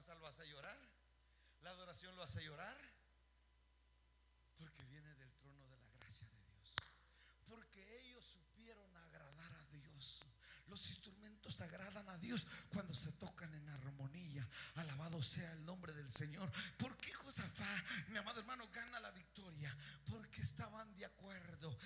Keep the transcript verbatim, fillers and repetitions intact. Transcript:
alabanza lo hace llorar, la adoración lo hace llorar, porque viene del trono de la gracia de Dios. Porque ellos supieron agradar a Dios. Los instrumentos agradan a Dios cuando se tocan en armonía. Alabado sea el nombre del Señor. ¿Por qué Josafat, mi amado hermano, gana la victoria? Porque estaban de acuerdo.